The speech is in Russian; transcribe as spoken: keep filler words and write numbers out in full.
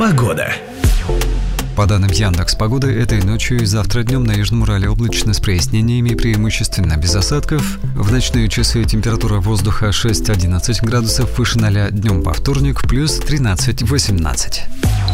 Погода. По данным Яндекс.Погоды, этой ночью и завтра днем на Южном Урале облачно с прояснениями, преимущественно без осадков. В ночные часы температура воздуха шесть-одиннадцать градусов выше ноля, днем по вторник плюс тринадцать-восемнадцать.